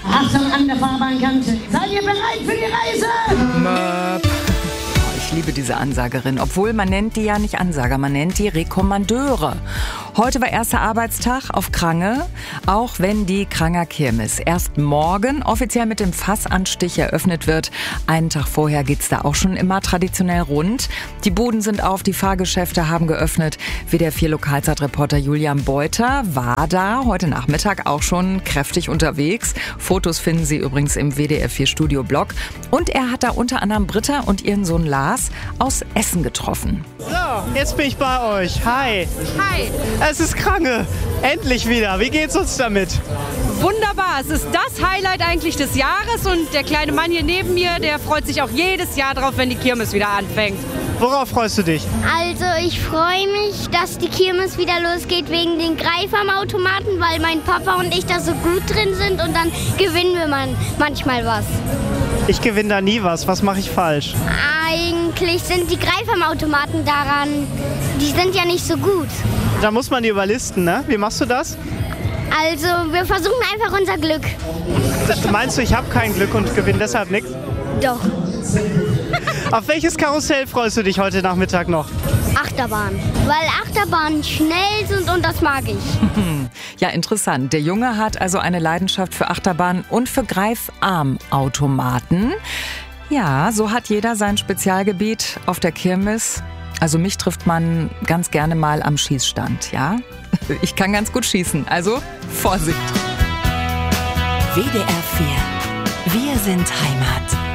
Achtung an der Fahrbahnkante. Seid ihr bereit für die Reise? Ich liebe diese Ansagerin, obwohl man nennt die ja nicht Ansager, man nennt die Rekommandeure. Heute war erster Arbeitstag auf Krange, auch wenn die Kranger Kirmes erst morgen offiziell mit dem Fassanstich eröffnet wird. Einen Tag vorher geht's da auch schon immer traditionell rund. Die Buden sind auf, die Fahrgeschäfte haben geöffnet. WDR 4 Lokalzeitreporter Julian Beuter war da heute Nachmittag auch schon kräftig unterwegs. Fotos finden Sie übrigens im WDR 4 Studio-Blog. Und er hat da unter anderem Britta und ihren Sohn Lars aus Essen getroffen. So, jetzt bin ich bei euch. Hi. Hi. Es ist Krange. Endlich wieder. Wie geht's uns damit? Wunderbar. Es ist das Highlight eigentlich des Jahres und der kleine Mann hier neben mir, der freut sich auch jedes Jahr drauf, wenn die Kirmes wieder anfängt. Worauf freust du dich? Also ich freue mich, dass die Kirmes wieder losgeht wegen den Greifarmautomaten, weil mein Papa und ich da so gut drin sind und dann gewinnen wir manchmal was. Ich gewinne da nie was. Was mache ich falsch? Eigentlich sind die Greifarmautomaten daran, die sind ja nicht so gut. Da muss man die überlisten, ne? Wie machst du das? Also wir versuchen einfach unser Glück. Meinst du, ich habe kein Glück und gewinne deshalb nichts? Doch. Auf welches Karussell freust du dich heute Nachmittag noch? Achterbahn. Weil Achterbahnen schnell sind und das mag ich. Ja, interessant. Der Junge hat also eine Leidenschaft für Achterbahn und für Greifarmautomaten. Ja, so hat jeder sein Spezialgebiet auf der Kirmes. Also mich trifft man ganz gerne mal am Schießstand, ja? Ich kann ganz gut schießen, also Vorsicht. WDR 4. Wir sind Heimat.